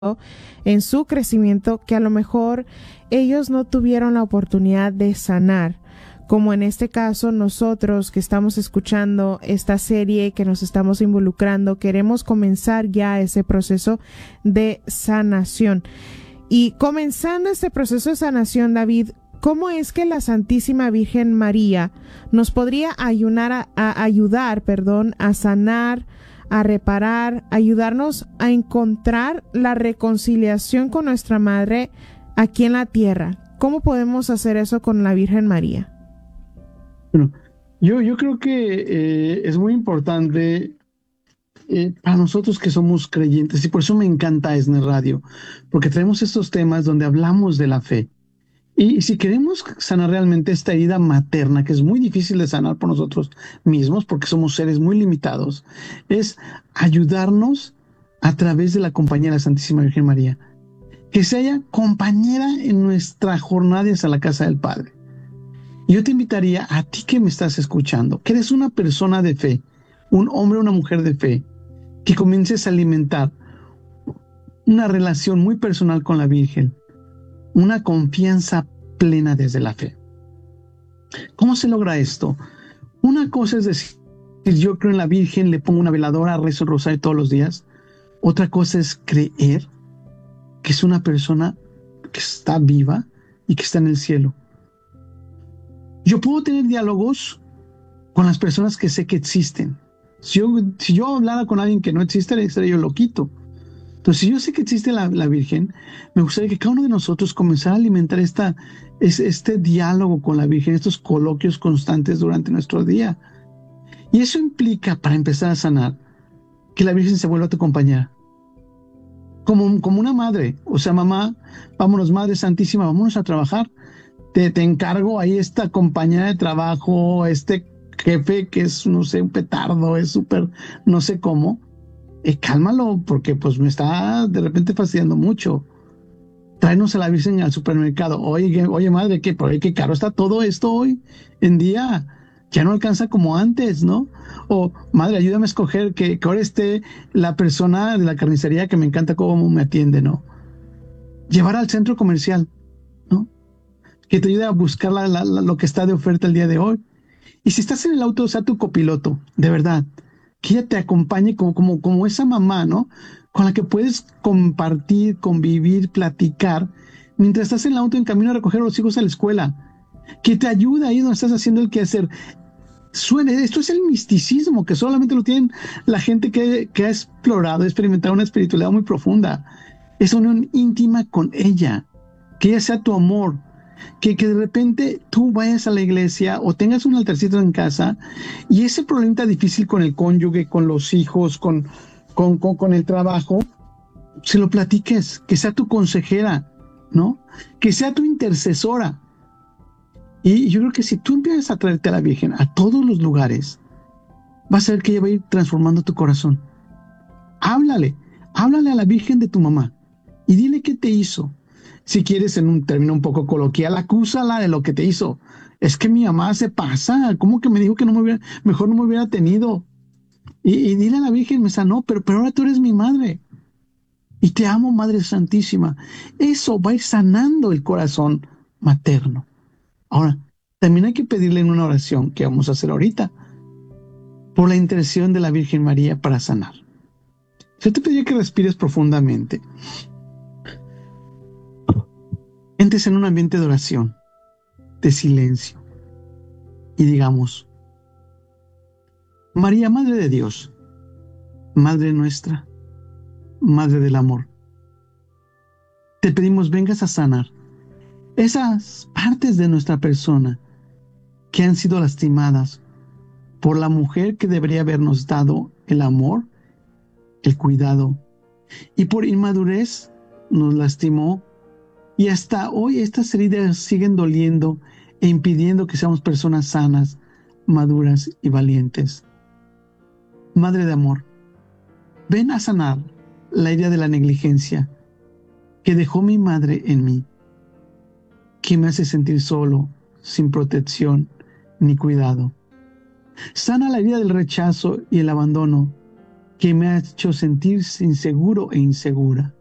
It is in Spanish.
en su crecimiento que a lo mejor ellos no tuvieron la oportunidad de sanar, como en este caso nosotros que estamos escuchando esta serie, que nos estamos involucrando, queremos comenzar ya ese proceso de sanación. Y comenzando este proceso de sanación, David, ¿cómo es que la Santísima Virgen María nos podría ayudar a sanar, a reparar, ayudarnos a encontrar la reconciliación con nuestra Madre aquí en la tierra? ¿Cómo podemos hacer eso con la Virgen María? Bueno, yo creo que es muy importante para nosotros que somos creyentes, y por eso me encanta ESNE Radio, porque traemos estos temas donde hablamos de la fe. Y si queremos sanar realmente esta herida materna, que es muy difícil de sanar por nosotros mismos, porque somos seres muy limitados, es ayudarnos a través de la compañía de la Santísima Virgen María. Que se haya compañera en nuestra jornada hacia la casa del Padre. Yo te invitaría a ti que me estás escuchando, que eres una persona de fe, un hombre o una mujer de fe, que comiences a alimentar una relación muy personal con la Virgen, una confianza plena desde la fe. ¿Cómo se logra esto? Una cosa es decir, yo creo en la Virgen, le pongo una veladora, rezo el rosario todos los días. Otra cosa es creer que es una persona que está viva y que está en el cielo. Yo puedo tener diálogos con las personas que sé que existen. Si yo hablara con alguien que no existe, estaría yo loquito. Entonces, si yo sé que existe la Virgen, me gustaría que cada uno de nosotros comenzara a alimentar este diálogo con la Virgen, estos coloquios constantes durante nuestro día. Y eso implica, para empezar a sanar, que la Virgen se vuelva tu compañera. Como una madre. O sea, mamá, vámonos, Madre Santísima, vámonos a trabajar. Te encargo ahí esta compañera de trabajo, este jefe que es, no sé, un petardo, es súper, no sé cómo. Cálmalo, porque pues me está de repente fastidiando mucho. Tráenos a la Virgen al supermercado. Oye, madre, qué caro está todo esto hoy en día. Ya no alcanza como antes, ¿no? O, madre, ayúdame a escoger que ahora esté la persona de la carnicería que me encanta cómo me atiende, ¿no? Llevar al centro comercial, ¿no? Que te ayude a buscar lo que está de oferta el día de hoy. Y si estás en el auto, sea tu copiloto, de verdad. Que ella te acompañe como esa mamá, ¿no? Con la que puedes compartir, convivir, platicar, mientras estás en el auto en camino a recoger a los hijos a la escuela. Que te ayude ahí donde estás haciendo el quehacer. Esto es el misticismo, que solamente lo tienen la gente que ha explorado, experimentado una espiritualidad muy profunda. Esa unión íntima con ella. Que ella sea tu amor. Que de repente tú vayas a la iglesia o tengas un altarcito en casa y ese problema difícil con el cónyuge, con los hijos, con el trabajo, se lo platiques, que sea tu consejera, ¿no? Que sea tu intercesora. Y yo creo que si tú empiezas a traerte a la Virgen a todos los lugares, vas a ver que ella va a ir transformando tu corazón. Háblale a la Virgen de tu mamá y dile qué te hizo. Si quieres, en un término un poco coloquial, acúsala de lo que te hizo. Es que mi mamá se pasa. ¿Cómo que me dijo que mejor no me hubiera tenido? Y dile a la Virgen, me sanó, pero ahora tú eres mi madre. Y te amo, Madre Santísima. Eso va a ir sanando el corazón materno. Ahora, también hay que pedirle en una oración que vamos a hacer ahorita, por la intercesión de la Virgen María para sanar. Yo te pediría que respires profundamente. Entres en un ambiente de oración, de silencio, y digamos: María, Madre de Dios, Madre nuestra, Madre del amor, te pedimos vengas a sanar esas partes de nuestra persona que han sido lastimadas por la mujer que debería habernos dado el amor, el cuidado, y por inmadurez nos lastimó, y hasta hoy estas heridas siguen doliendo e impidiendo que seamos personas sanas, maduras y valientes. Madre de amor, ven a sanar la herida de la negligencia que dejó mi madre en mí, que me hace sentir solo, sin protección ni cuidado. Sana la herida del rechazo y el abandono que me ha hecho sentir inseguro e insegura.